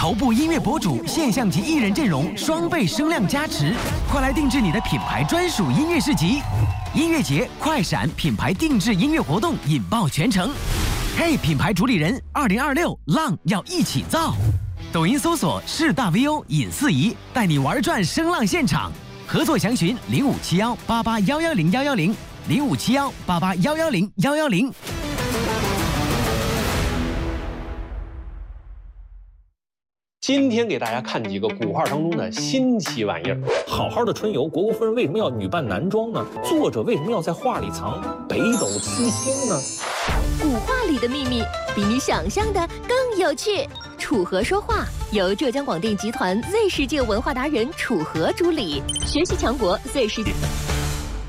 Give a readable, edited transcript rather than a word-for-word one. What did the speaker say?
头部音乐博主、现象级艺人阵容双倍声量加持，快来定制你的品牌专属音乐市集！音乐节快闪品牌定制音乐活动引爆全城。嘿，品牌主理人，2026浪要一起造！抖音搜索势大 VO 尹四仪，带你玩转声浪现场。合作详询0571881101057188110110。 今天给大家看几个古画当中的新奇玩意儿。好好的春游，虢国夫人为什么要女扮男装呢？作者为什么要在画里藏北斗七星呢？ 古画里的秘密比你想象的更有趣。楚河说话由浙江广电集团 Z 世界文化达人楚河主理，学习强国 Z 世界。